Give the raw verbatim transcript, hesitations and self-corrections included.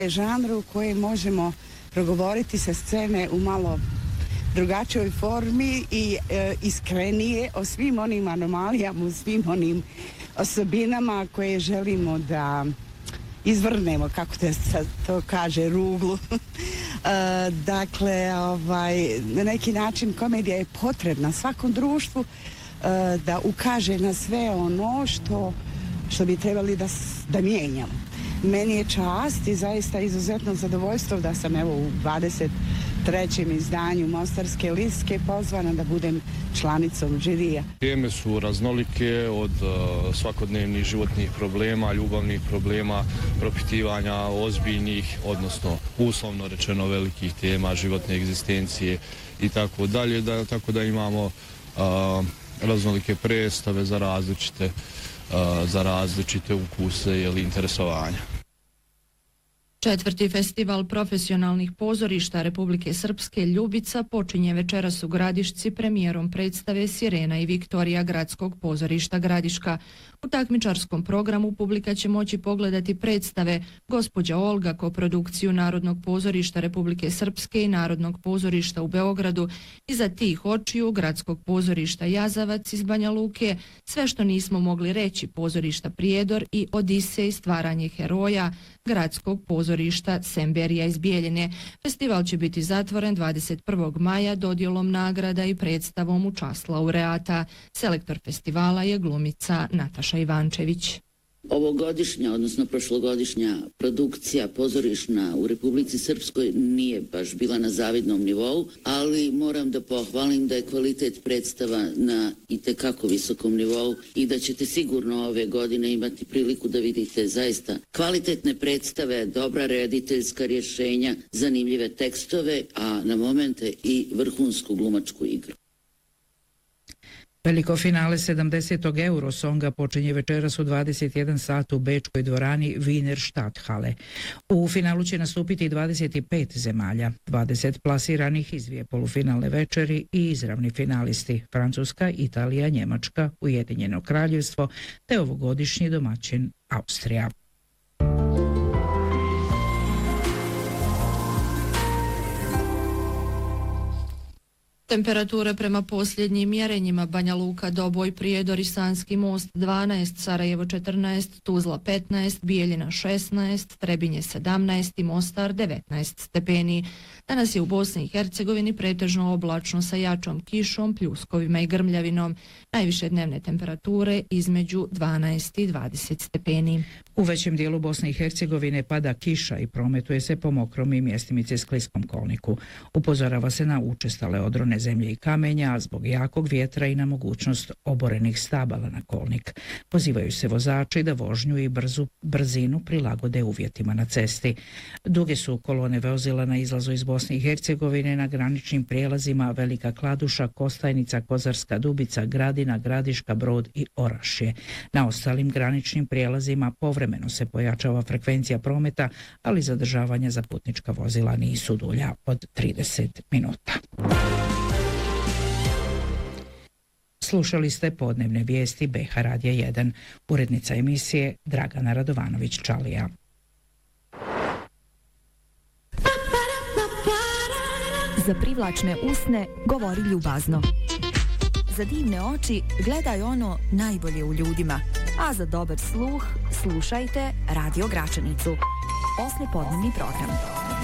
žanru u kojem možemo progovoriti sa scene u malo drugačijoj formi i e, iskrenije o svim onim anomalijama, o svim onim osobinama koje želimo da izvrnemo, kako te sad to kaže, ruglu. e, dakle, ovaj, na neki način komedija je potrebna svakom društvu e, da ukaže na sve ono što, što bi trebali da, da mijenjamo. Meni je čast i zaista izuzetno zadovoljstvo da sam evo u dvadeset trećem izdanju Mostarske listke pozvana da budem članicom žirija. Teme su raznolike, od uh, svakodnevnih životnih problema, ljubavnih problema, propitivanja ozbiljnih, odnosno uslovno rečeno velikih tema, životne egzistencije i tako dalje, da, tako da imamo uh, raznolike predstave za različite uh, za različite ukuse ili interesovanja. Četvrti festival profesionalnih pozorišta Republike Srpske Ljubica počinje večeras u Gradišci premijerom predstave Sirena i Viktorija Gradskog pozorišta Gradiška. U takmičarskom programu publika će moći pogledati predstave Gospođa Olga, koprodukciju Narodnog pozorišta Republike Srpske i Narodnog pozorišta u Beogradu, Iza tih očiju Gradskog pozorišta Jazavac iz Banja Luke, Sve što nismo mogli reći pozorišta Prijedor i Odisej, stvaranje heroja Gradskog pozorišta Semberija iz Bijeljine. Festival će biti zatvoren dvadeset prvog maja dodjelom nagrada i predstavom u čast laureata. Selektor festivala je glumica Nataša Ivančević. Ovogodišnja, odnosno prošlogodišnja produkcija pozorišna u Republici Srpskoj nije baš bila na zavidnom nivou, ali moram da pohvalim da je kvalitet predstava na itekako visokom nivou i da ćete sigurno ove godine imati priliku da vidite zaista kvalitetne predstave, dobra rediteljska rješenja, zanimljive tekstove, a na momente i vrhunsku glumačku igru. Veliko finale sedamdesetog Eurosonga počinje večeras u dvadeset jedan sat u bečkoj dvorani Wiener Stadthalle. U finalu će nastupiti dvadeset pet zemalja, dvadeset plasiranih iz dvije polufinalne večeri i izravni finalisti Francuska, Italija, Njemačka, Ujedinjeno Kraljevstvo te ovogodišnji domaćin Austrija. Temperature prema posljednjim mjerenjima: Banja Luka, Doboj, Prijedor i Sanski Most dvanaest, Sarajevo četrnaest, Tuzla petnaest, Bijeljina šesnaest, Trebinje sedamnaest i Mostar devetnaest stepeni. Danas je u Bosni i Hercegovini pretežno oblačno sa jačom kišom, pljuskovima i grmljavinom. Najviše dnevne temperature između dvanaest i dvadeset stepeni. U većem dijelu Bosne i Hercegovine pada kiša i prometuje se po mokrom i mjestimice skliskom kolniku. Upozorava se na učestale odrone zemlje i kamenja, a zbog jakog vjetra i na mogućnost oborenih stabala na kolnik. Pozivaju se vozači da vožnju i brzu brzinu prilagode uvjetima na cesti. Duge su kolone vozila na izlazu iz Bosne i Hercegovine na graničnim prijelazima Velika Kladuša, Kostajnica, Kozarska Dubica, Gradina, Gradiška, Brod i Orašje. Na ostalim graničnim prijelazima povremeno se pojačava frekvencija prometa, ali zadržavanja za putnička vozila nisu dulja od trideset minuta. Slušali ste podnevne vijesti B H Radija jedan. Urednica emisije Dragana Radovanović-Čalija. Za privlačne usne govori ljubazno. Za divne oči gledaj ono najbolje u ljudima. A za dobar sluh slušajte Radio Gračanicu. Poslijepodnevni program.